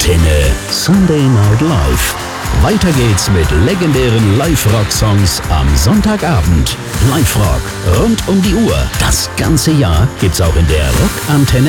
Antenne Sunday Night Live. Weiter geht's mit legendären Live-Rock-Songs am Sonntagabend. Live-Rock rund um die Uhr. Das ganze Jahr gibt's auch in der Rock-Antenne